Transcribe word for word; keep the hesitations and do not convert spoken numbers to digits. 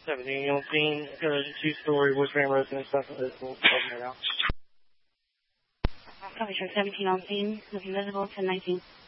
seventeen on scene, uh, two-story wood frame residence, stuff like this. We'll open it out. Copy, sure. seventeen on scene, looking visible, ten nineteen.